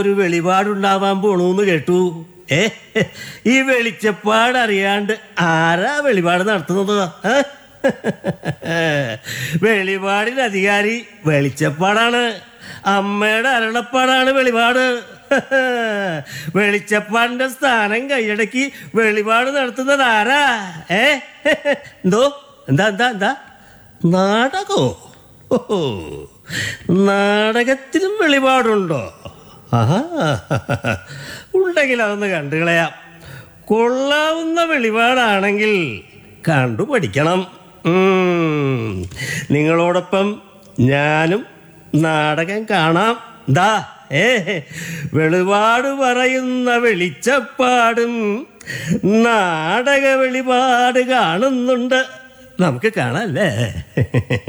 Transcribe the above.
ഒരു വെളിപാടുണ്ടാവാൻ പോണൂന്ന് കേട്ടു. ഏ ഈ വെളിച്ചപ്പാട് അറിയാണ്ട് ആരാ വെളിപാട് നടത്തുന്നത്? വെളിപാടിന് അധികാരി വെളിച്ചപ്പാടാണ്. അമ്മയുടെ അരുളപ്പാടാണ് വെളിപാട്. വെളിച്ചപ്പാടിന്റെ സ്ഥാനം കൈയടക്കി വെളിപാട് നടത്തുന്നത് ആരാ? എന്തോ എന്താ എന്താ എന്താ നാടകോ? നാടകത്തിനും വെളിപാടുണ്ടോ? ആഹാ, ഉണ്ടെങ്കിൽ അതൊന്ന് കണ്ടു കളയാം. കൊള്ളാവുന്ന വെളിപാടാണെങ്കിൽ കണ്ടു പഠിക്കണം. നിങ്ങളോടൊപ്പം ഞാനും നാടകം കാണാം. ദാ വെളിപാട് പറയുന്ന വെളിച്ചപ്പാടും നാടക വെളിപാട് കാണുന്നുണ്ട്. നമുക്ക് കാണാം അല്ലേ?